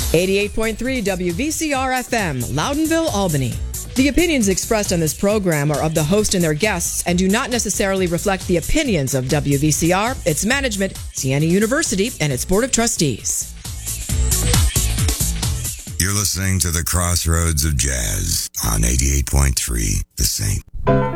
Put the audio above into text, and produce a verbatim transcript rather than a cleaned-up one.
eighty-eight point three W V C R F M, Loudonville, Albany. The opinions expressed on this program are of the host and their guests and do not necessarily reflect the opinions of W V C R, its management, Siena University, and its Board of Trustees. You're listening to the Crossroads of Jazz on eighty-eight point three The Saint.